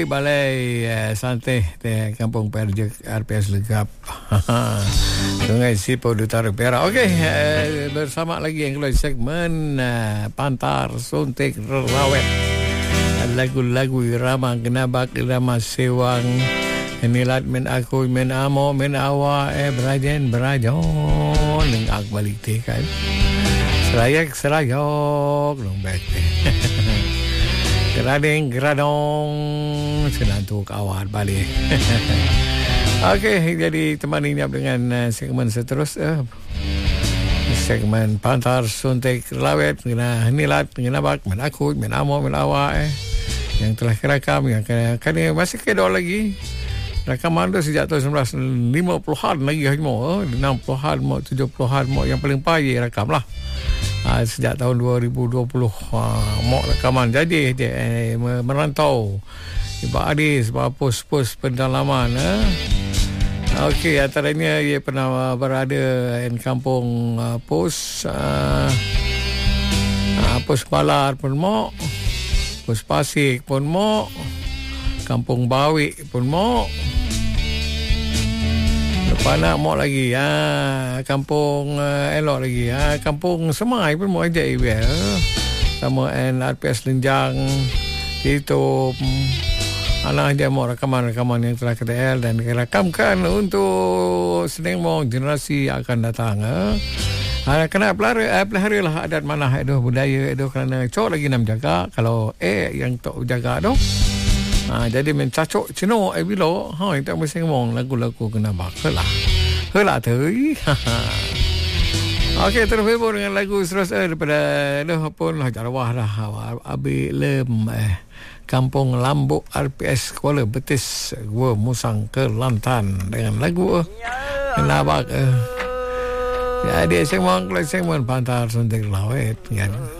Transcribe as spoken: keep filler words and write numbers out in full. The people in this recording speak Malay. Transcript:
Balai eh, santai di Kampung Perja R P S Legap Sungai Sipau Utara Perak. Okey, eh, bersama lagi yang keluar segmen eh, Pantar Suntik Rawet, lagu-lagu irama Genabak, irama Sewang, Nilat men aku men amo men awa eh berajan berajon ning ak balik teh kan serayak serayok long back Gerading geradong senantuk awal balik. Okey, jadi temani Inyap dengan uh, segmen seterusnya, uh, segmen Pantar Suntik Rawet, kena nilat, kena bak, menakut, menamo, menawa eh yang telah kerakam, yang kena, kena masih kedua lagi. Rakaman tu sejak tahun sembilan belas lima puluhan lagi mo, enam puluhan mo, tujuh puluhan mo, yang paling payah rakam lah. Uh, sejak tahun dua ribu dua puluh uh, mok rekaman jadi dia eh, merantau Iba Adis pos-pos pendalaman eh. Okey, antaranya ia pernah berada di kampung uh, pos uh, uh, pos Balar pun mok, pos Pasik pun mok, kampung Bawi pun mok. Lepas nak mau lagi ha, kampung uh, elok lagi ha, kampung Semai pun mau ajak ibu sama R P S Lenjang itu anak dia mau rakaman-rakaman yang telah K T L dan dirakamkan untuk sedang mau generasi akan datang ha. Ha, kena pelihara, eh, pelihara lah adat mana itu budaya itu kerana cok lagi nak jaga kalau eh yang tak jaga tu. Ha, jadi mencacok cino ai bilo ha tak mesti ngomong lagu-lagu kena bakal lah helah tu. Okey, terus hibur dengan lagu seterusnya daripada dah pun lah Jarawah dah Abi Lem eh Kampung Lambuk R P S Kuala Betis gua Musang Kelantan dengan lagu kena bak eh. Jadi segmen segmen Pantar Suntik Rawet kan.